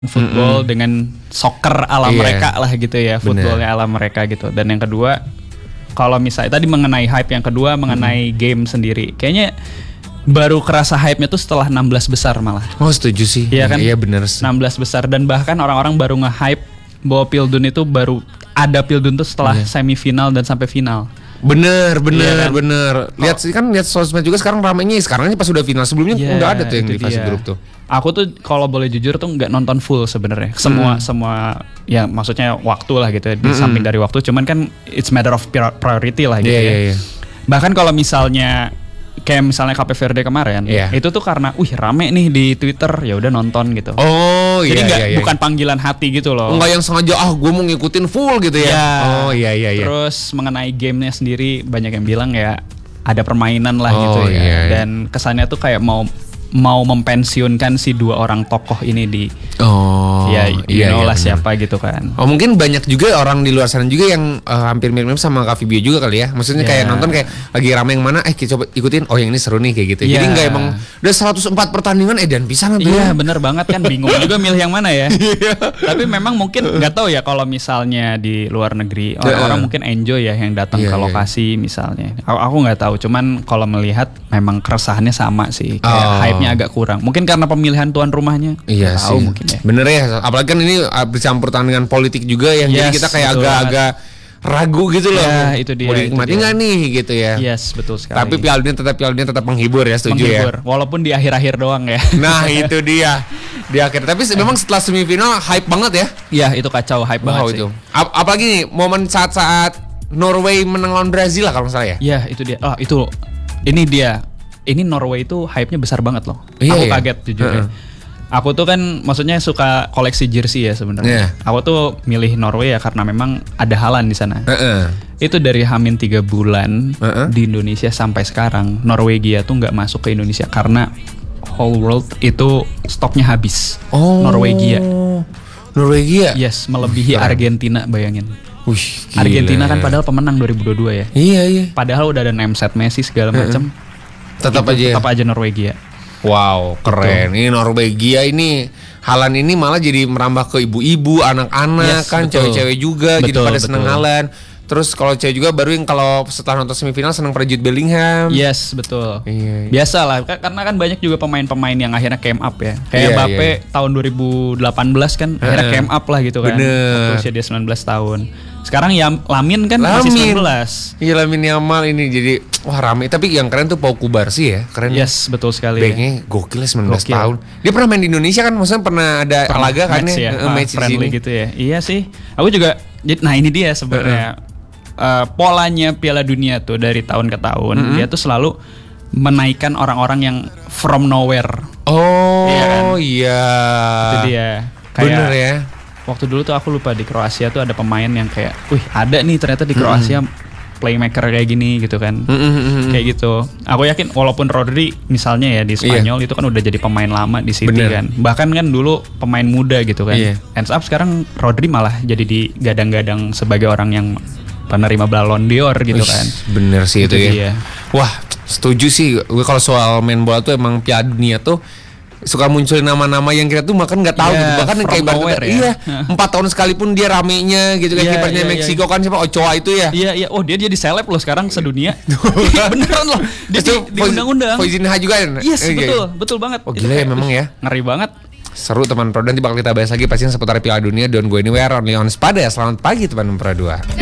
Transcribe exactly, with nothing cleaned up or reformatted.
football mm-hmm. dengan soccer ala yeah. mereka lah gitu ya, footballnya ala mereka gitu. Dan yang kedua, kalau misalnya tadi mengenai hype, yang kedua mengenai mm. game sendiri, kayaknya baru kerasa hype-nya tuh setelah enam belas besar malah. Oh setuju sih. Iya kan? Iya benar. enam belas besar, dan bahkan orang-orang baru nge-hype bahwa Pildun itu baru ada Pildun tuh setelah yeah. semifinal dan sampai final. Bener, bener, iya kan? bener. Lihat sih kan, lihat sosmed juga sekarang ramainya. Sekarang pas udah final, sebelumnya yeah, nggak ada tuh yang di fase dia. grup tuh. Aku tuh kalau boleh jujur tuh nggak nonton full sebenarnya. Semua hmm. semua ya maksudnya waktu lah gitu. Di hmm. samping dari waktu, cuman kan it's matter of priority lah gitu yeah, ya. Yeah, yeah. Bahkan kalau misalnya kayak misalnya Cape Verde kemarin, yeah. itu tuh karena, wih rame nih di Twitter, ya udah nonton gitu. Oh iya. Jadi nggak iya, iya. bukan panggilan hati gitu loh. Enggak yang sengaja ah gue mau ngikutin full gitu ya. Yeah. Oh iya iya iya. Terus mengenai gamenya sendiri banyak yang bilang ya ada permainan lah oh, gitu ya. Iya, iya. Dan kesannya tuh kayak mau mau mempensiunkan si dua orang tokoh ini di oh ya you iya, know iya, lah bener. siapa gitu kan. Oh mungkin banyak juga orang di luar sana juga yang uh, hampir mirip-mirip sama Kak Vibio juga kali ya. Maksudnya yeah. kayak nonton kayak lagi rame yang mana, eh kita coba ikutin, oh yang ini seru nih kayak gitu. Yeah. Jadi nggak emang udah seratus empat pertandingan eh dan pisan tuh. Iya yeah, bener banget kan, bingung juga milih yang mana ya. Tapi memang mungkin nggak tahu ya kalau misalnya di luar negeri orang-orang yeah. mungkin enjoy ya yang datang yeah, ke lokasi yeah. misalnya. Aku aku nggak tahu, cuman kalau melihat memang keresahannya sama sih. Kayak oh. hype-nya agak kurang. Mungkin karena pemilihan tuan rumahnya. Iya tahu sih. Mungkin ya. Bener ya. Apalagi kan ini bercampur tangan dengan politik juga yang yes, jadi kita kayak agak-agak ragu gitu loh. Ya, itu dia. Mau dinikmati nggak nih gitu ya. Yes, betul sekali. Tapi Piala Dunia tetap Piala Dunia tetap menghibur ya, setuju menghibur, ya. Walaupun di akhir-akhir doang ya. Nah itu dia. Di akhir. Tapi memang setelah semifinal hype banget ya. Iya itu kacau, hype wow, banget itu. sih. Ap- apalagi nih momen saat-saat Norway menang lawan Brazil lah kalau nggak salah ya. Iya itu dia. Oh itu. Ini dia. Ini Norway itu hype-nya besar banget loh. Iya, Aku iya. kaget jujur uh-uh. ya. Aku tuh kan maksudnya suka koleksi jersey ya sebenarnya. Yeah. Aku tuh milih Norway ya karena memang ada Haaland di sana. Uh-uh. Itu dari hamin tiga bulan uh-uh. di Indonesia sampai sekarang Norwegia tuh nggak masuk ke Indonesia karena whole world itu stoknya habis. Oh. Norwegia. Norwegia. Yes, melebihi Keren. Argentina, bayangin. Wih, Argentina kan padahal pemenang dua ribu dua puluh dua ya. Iya iya. Padahal udah ada name set Messi segala macam. Uh-uh. Tetap itu, aja. Tetap aja Norwegia. Wow, keren. Betul. Ini Norwegia ini Haaland ini malah jadi merambah ke ibu-ibu, anak-anak yes, kan, betul. Cewek-cewek juga betul, gitu pada betul. Seneng Haaland. Terus kalau cewek juga baru yang kalau setelah nonton semifinal seneng pada Jude Bellingham. Yes, betul. Iya, iya. Biasa lah, karena kan banyak juga pemain-pemain yang akhirnya came up ya. Kayak iya, Mbappe iya. tahun dua ribu delapan belas kan akhirnya came up lah gitu kan. Bener. Waktu usia dia sembilan belas tahun. Sekarang ya Lamin kan Lamin. masih sembilan belas. Iya Lamin Yamal ini jadi wah rame. Tapi yang keren tuh Pau Kubarsi ya. Keren. Yes, betul sekali. Backnya gokil ya sembilan belas gokil. tahun. Dia pernah main di Indonesia kan? Maksudnya pernah ada pernah laga kan match ya, ya? Uh, match friendly sini. gitu ya. Iya sih. Aku juga nah ini dia sebenarnya uh-uh. uh, polanya Piala Dunia tuh dari tahun ke tahun uh-huh. dia tuh selalu menaikkan orang-orang yang from nowhere. Oh iya. Kan? Iya. Itu dia. Kayak bener ya. Waktu dulu tuh aku lupa di Kroasia tuh ada pemain yang kayak, wih ada nih ternyata di Kroasia mm-hmm. playmaker kayak gini gitu kan, mm-hmm. kayak gitu. Aku yakin walaupun Rodri misalnya ya di Spanyol yeah. itu kan udah jadi pemain lama di City Bener. Kan, bahkan kan dulu pemain muda gitu kan. Yeah. Ends up sekarang Rodri malah jadi digadang-gadang sebagai orang yang penerima Ballon d'Or gitu Uish, kan. Bener sih itu, itu ya. Dia. Wah setuju sih, gue kalau soal main bola tuh emang Piala Dunia tuh suka munculin nama-nama yang kita tuh makan nggak tahu yeah, gitu, bahkan kayak banget ya. Iya empat tahun sekalipun dia ramenya gitu kan. Yeah, kipernya yeah, Meksiko yeah. kan siapa Ochoa itu ya. Iya yeah, iya yeah. Oh dia jadi seleb loh sekarang sedunia. Beneran loh dia di, di undang-undang Foizinha juga kan. Yes betul yeah. betul banget. Oh gila ya memang ya. Ngeri banget. Seru teman pro, nanti bakal kita bahas lagi pastinya seputar Piala Dunia. Don't go anywhere, only on Spada. Selamat pagi teman pro dua.